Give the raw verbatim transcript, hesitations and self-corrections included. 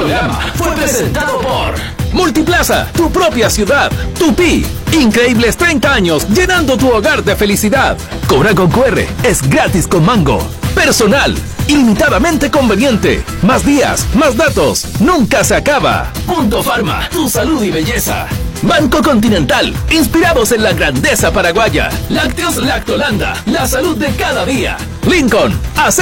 programa fue presentado por Multiplaza, tu propia ciudad. Tupi, increíbles treinta años llenando tu hogar de felicidad. Cobra con Q R, es gratis con Mango. Personal, ilimitadamente conveniente. Más días, más datos, nunca se acaba. Punto Farma, tu salud y belleza. Banco Continental, inspirados en la grandeza paraguaya. Lácteos Lactolanda, la salud de cada día. Lincoln,